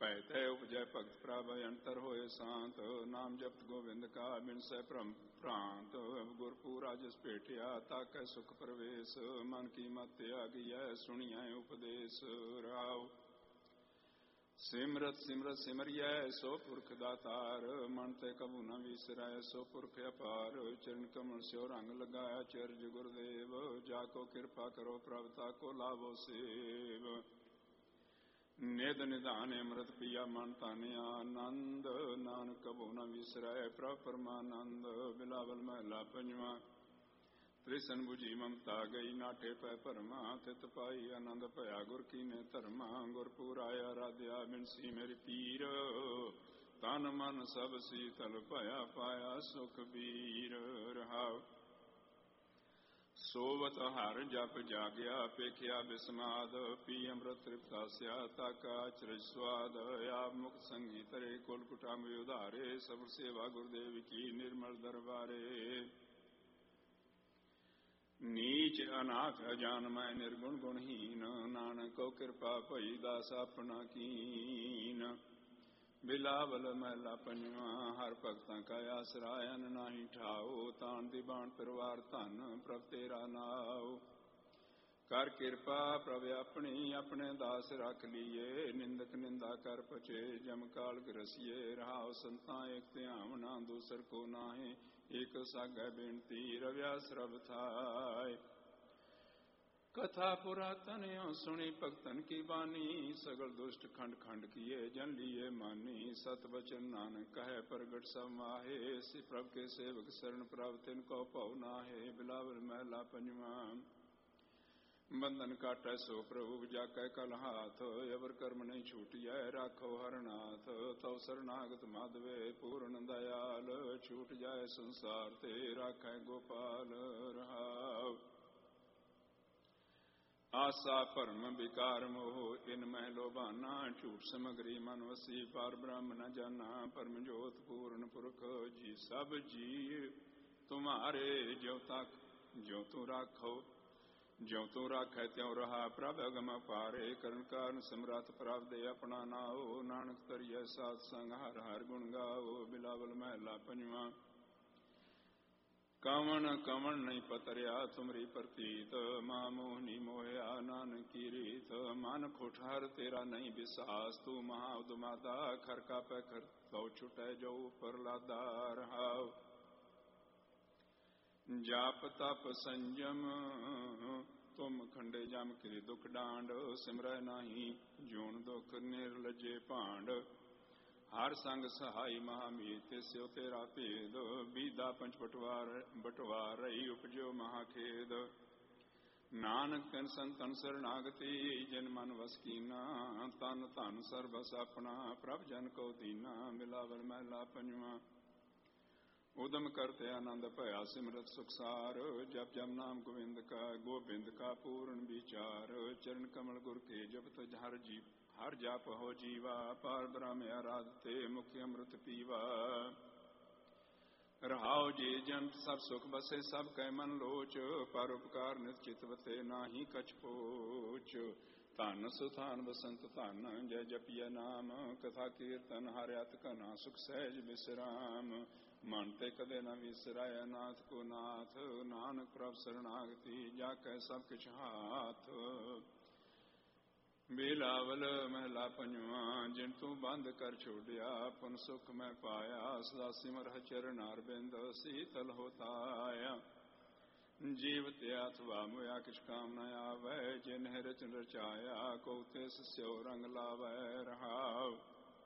ਭੈ ਤੈ ਉਪਜੈ ਭਗਤ ਪ੍ਰਭ ਅੰਤਰ ਹੋਏ ਸ਼ਾਂਤ। ਨਾਮ ਜਪਤ ਗੋਬਿੰਦ ਕਾ ਬਿਨ ਸਹਿ ਭ੍ਰਮ ਭ੍ਰਾਂਤ। ਗੁਰਪੂਰਾ ਜਿਸ ਭੇਟਿਆ ਤਾਕੈ ਸੁਖ ਪ੍ਰਵੇਸ਼। ਮਨ ਕੀ ਮਤ ਤਿਆਗੀਐ ਸੁਣੀਐ ਉਪਦੇਸ਼। ਰਾਉ ਸਿਮਰਤ ਸਿਮਰਤ ਸਿਮਰਿਐ ਸੋ ਪੁਰਖ ਦਾਤਾਰ। ਮਨ ਤੇ ਕਬੂ ਨ ਵਿਸਰੈ ਸੋ ਪੁਰਖ ਅਪਾਰ। ਚਰਨ ਕਮਲ ਸਿਓ ਰੰਗ ਲਗਾਇਆ ਚਰਜ ਗੁਰਦੇਵ। ਜਾ ਕੋ ਕਿਰਪਾ ਕਰੋ ਪ੍ਰਭ ਤਾ ਕੋ ਲਾਭੋ ਸੇਵ। ਨਿਧ ਨਿਧਾਨ ਅੰਮ੍ਰਿਤ ਪੀਆ ਮਨ ਧਾਨਿਆ ਆਨੰਦ। ਨਾਨਕ ਕਬੂ ਨ ਵਿਸਰੈ ਪ੍ਰਭ ਪਰਮਾਨੰਦ। ਬਿਲਾਵਲ ਮਹਲਾ ਪੰਜਵਾਂ। ਤ੍ਰਿਸ਼ਨ ਬੁਝੀ ਮਮਤਾ ਗਈ ਨਾਟੇ ਪੈ ਭਰਮਾ। ਤਿਤ ਪਾਈ ਆਨੰਦ ਭਇਆ ਗੁਰ ਕੀਨੇ ਧਰਮਾ। ਗੁਰਪੂਰਾ ਆਰਾਧਿਆ ਬਿਨਸੀ ਮੇਰੀ ਪੀਰ। ਤਨ ਮਨ ਸਭ ਸੀਤਲ ਭਇਆ ਪਾਇਆ ਸੁਖ ਬੀਰ। ਰਹਾਉ ਸੋਵਤ ਹਰ ਜਪ ਜਾਗਿਆ ਪੇਖਿਆ ਬਿਸਮਾਦ। ਪੀ ਅੰਮ੍ਰਿਤ ਤ੍ਰਿਪਤਾਸਿਆ ਤਾਕਾ ਅਚਰਜ ਸਵਾਦ। ਆਪ ਮੁਕਤ ਸੰਗੀ ਤਰੇ ਕੁਲ ਕੁਟੰਬ ਉਧਾਰੇ। ਸਭ ਸੇਵਾ ਗੁਰਦੇਵ ਕੀ ਨਿਰਮਲ ਦਰਬਾਰੇ। ਨੀਚ ਅਨਾਥ ਅਜਾਨ ਮੈਂ ਨਿਰਗੁਣ ਗੁਣਹੀਨ। ਨਾਨਕ ਕੋ ਕਿਰਪਾ ਭਈ ਦਾਸ ਆਪਣਾ ਕੀਨ। ਬਿਲਾਵਲ ਮਹਲਾ ਪੰਜਵਾਂ। ਹਰ ਭਗਤਾਂ ਕਾ ਆਸਰਾ ਅਨ ਨਾਹੀ ਠਾਓ। ਤਾਣ ਦੀ ਬਾਣ ਪਰਿਵਾਰ ਧਨ ਪ੍ਰਭ ਤੇਰਾ ਨਾਉ। ਕਰ ਕਿਰਪਾ ਪ੍ਰਭ ਆਪਣੀ ਆਪਣੇ ਦਾਸ ਰਖ ਲੀਏ। ਨਿੰਦਕ ਨਿੰਦਾ ਕਰ ਪਚੇ ਜਮ ਕਾਲ ਗ੍ਰਸੀਏ। ਰਹਾਉ ਸੰਤਾਂ ਏਕ ਧਿਆਵਨਾ ਦੂਸਰ ਕੋ ਨਾਹੀ। ਏਕ ਸਾਗੈ ਬੇਨਤੀ ਰਵਿਆ ਸਰਬ ਥਾਇ। ਕਥਾ ਪੁਰਾਤਨ ਸੁਣੀ ਭਗਤਨ ਕੀ ਬਾਣੀ। ਸਗਲ ਦੁਸ਼ਟ ਖੰਡ ਖੰਡ ਕੀਏ ਜਨ ਲੀਏ ਮਾਨੀ। ਸਤ ਬਚਨ ਨਾਨਕ ਕਹੈ ਪ੍ਰਗਟ ਸਭ ਮਾਹੇ। ਸਿ ਪ੍ਰਭ ਕੇ ਸੇਵਕ ਸਰਣ ਪ੍ਰਭ ਤਿਨ ਕੋ ਭਉ ਨਾਹੇ। ਬਿਲਾਵਲ ਮਹਲਾ ਪੰਜਵਾਂ। ਬੰਧਨ ਕਾਟੈ ਸੋ ਪ੍ਰਭੂ ਜਾਕੈ ਕਲ ਹਾਥ। ਅਵਰ ਕਰਮ ਨਹੀਂ ਛੂਟਿਐ ਰਾਖੋ ਹਰਨਾਥ। ਤਉ ਸਰਨਾਗਤ ਮਾਧਵੇ ਪੂਰਨ ਦਇਆਲ। ਛੂਟ ਜਾਏ ਸੰਸਾਰ ਤੇ ਰਾਖੈ ਗੋਪਾਲ। ਰਹਾਉ ਆਸਾ ਭਰਮ ਵਿਕਾਰ ਮੋਹ ਇਨ ਮਹਿ ਲੋਭਾਨਾ। ਝੂਠ ਸਮਗਰੀ ਮਨ ਵਸੀ ਪਰ ਬ੍ਰਹਮ ਨ ਜਾਨਾ। ਪਰਮ ਜੋਤ ਪੂਰਨ ਪੁਰਖ ਜੀ ਸਭ ਜੀ ਤੁਮਾਰੇ। ਜਿਉ ਤੱਕ ਜਿਉ ਤੂੰ ਰਾਖੋ ਜਿਉ ਤੂੰ ਰਾਖੈ ਤਿਉ ਰਹਾ। ਪ੍ਰਭ ਅਗਮ ਅਪਾਰੇ ਕਰਨ ਕਾਰਨ ਸਮਰੱਥ ਪ੍ਰਭ ਦੇ ਆਪਣਾ ਨਾਉ। ਨਾਨਕ ਤਰੀਐ ਸਾਧ ਸੰਗ ਹਰ ਹਰ ਗੁਣ ਗਾਓ। ਬਿਲਾਵਲ ਮਹਲਾ ਪੰਜਵਾਂ। ਕਵਣ ਕਵਣ ਨਹੀਂ ਪਤਰਿਆ ਤੁਮਰੀ ਪ੍ਰਤੀਤ। ਮਾਂ ਮੋਹਨੀ ਮੋਹਿਆ ਨਾਨਕ ਕੀ ਰੀਤ। ਮਨ ਖੁਟ ਹਰ ਤੇਰਾ ਨਹੀਂ ਵਿਸਾਸ। ਤੂੰ ਮਹਾ ਉਦਮਾਦਾ ਖਰ ਕਾ ਪੈ ਖਰ ਤਉ ਛੁਟੈ ਜੋ ਪ੍ਰਲਾਦਾ। ਰਹਾਉ ਜਾਪ ਤਪ ਸੰਜਮ ਤੁਮ ਖੰਡੇ ਜਮ ਕੇ ਦੁਖ ਡਾਂਡ। ਸਿਮਰੈ ਨਾਹੀ ਜੂਨ ਦੁਖ ਨਿਰਲਜੇ ਭਾਂਡ। ਹਰ ਸੰਗ ਸਹਾਈ ਮਹਾਮੀਤ ਸਿਉ ਤੇਰਾ ਭੇਦ। ਬੀਦਾ ਪੰਚ ਬਟਵਾਰ ਰਹੀ ਉਪਜਿਓ ਮਹਾਖੇਦ। ਨਾਨਕ ਤਿਨ ਸੰਤਨ ਸਰਨਾਗਤੀ ਜਿਨ ਮਨ ਵਸ ਕੀਨਾ। ਤਨ ਧਨ ਸਰਬਸ ਆਪਣਾ ਪ੍ਰਭ ਜਨ ਕੋ ਦੀਨਾ। ਮਿਲਾਵਲ ਮਹਲਾ ਪੰਜਵਾਂ। ਉਦਮ ਕਰਤੇ ਆਨੰਦ ਭਇਆ ਸਿਮਰਤ ਸੁਖਸਾਰ। ਜਪ ਜਪ ਨਾਮ ਗੋਬਿੰਦ ਕਾ ਪੂਰਨ ਵਿਚਾਰ। ਚਰਨ ਕਮਲ ਗੁਰ ਕੇ ਜਪਤ ਹਰ ਜਪ ਹੋ ਜੀਵਾ। ਪਾਰ ਬ੍ਰਹਮ ਆਰਾਧਤੇ ਮੁਖ ਅੰਮ੍ਰਿਤ ਪੀਵਾ। ਰਹਾਉ ਜੀ ਜਨ ਸਭ ਸੁਖ ਬਸੇ ਸਭ ਕੈ ਮਨ ਲੋਚ। ਪਰ ਉਪਕਾਰ ਨਿਤ ਚਿਤਵਤੇ ਨਾਹੀ ਕਛ ਪੋਚ। ਧਨ ਸੁਥਾਨ ਬਸੰਤ ਧਨ ਜੈ ਜਪੀਐ ਨਾਮ। ਕਥਾ ਕੀਰਤਨ ਹਰਿ ਅਤ ਘਨਾ ਸੁਖ ਸਹਿਜ ਬਿਸਰਾਮ। ਮਨ ਤੇ ਕਦੇ ਨ ਵਿਸਰੈ ਨਾਥ ਕੋ ਨਾਥ। ਨਾਨਕ ਪ੍ਰਭ ਸਰਨਾਗਤੀ ਜਾ ਕੈ ਸਭ ਕਿਛ ਹਾਥ। ਬਿਲਾਵਲ ਮਹਲਾ ਪੰਜਵਾਂ। ਜਿਨ ਤੂੰ ਬੰਦ ਕਰ ਛੋੜਿਆ ਪੁਨ ਸੁਖ ਮੈਂ ਪਾਇਆ। ਸਦਾ ਸਿਮਰ ਚਰਨ ਅਰਬਿੰਦ ਸੀਤਲ ਹੋਤਾ ਆਇਆ। ਜੀਵ ਤੇ ਅਥਵਾ ਮੁਆ ਕਿਛ ਕਾਮ ਨ ਆਵੈ। ਜਿਨ ਰਚਨ ਰਚਾਇਆ ਕੋ ਤਿਸ ਸਿਉ ਰੰਗ ਲਾਵੈ। ਰਹਾਉ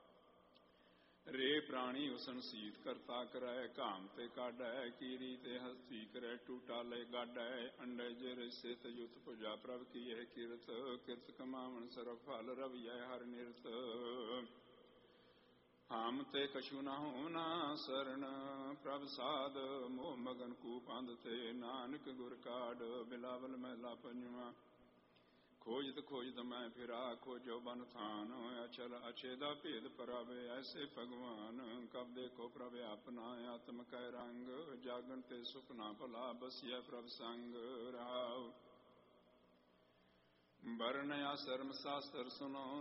ਰੇ ਪ੍ਰਾਣੀ ਉਸਨ ਸੀਤ ਕਰਤਾ ਕਰੈ। ਘਾਮ ਤੇ ਕਾਢੈ ਕੀਰੀ ਤੇ ਹਸਤੀ ਕਰੈ। ਟੂਟਾ ਲੈ ਗਾਢੈ ਅੰਡੇ ਜੇ ਸਿਤ ਯੁਤ ਭੁਜਾ। ਪ੍ਰਭ ਕੀ ਇਹ ਕਿਰਤ ਕਿਰਤ ਕਮਾਵਣ ਸਰਬ ਫਲ। ਰਵਿਐ ਹਰ ਨਿਰਤ ਹਮ ਤੇ ਕਛੂ ਨਾ ਹੋਣਾ ਸਰਣ। ਪ੍ਰਭ ਸਾਧ ਮੋਹ ਮਗਨ ਕੂਪ ਅੰਧ ਤੇ। ਨਾਨਕ ਗੁਰ ਕਾਢ। ਬਿਲਾਵਲ ਮਹਲਾ ਪੰਜਵਾਂ। ਖੋਜਤ ਖੋਜਤ ਮੈਂ ਫਿਰਾ ਖੋਜੋ ਬਨ ਥਾਨ। ਅਚਲ ਅਛੇਦਾ ਭੇਦ ਪ੍ਰਭ ਐਸੇ ਭਗਵਾਨ। ਕਬ ਦੇਖੋ ਪ੍ਰਭ ਆਪਣਾ ਆਤਮ ਕੈ ਰੰਗ। ਜਾਗਣ ਤੇ ਸੁਪਨਾ ਭਲਾ ਬਸਿਐ ਪ੍ਰਭ ਸੰਗ। ਰਹਾਉ ਵਰਨਿਆ ਸਰਮ ਸਾਸਤਰ ਸੁਨੋ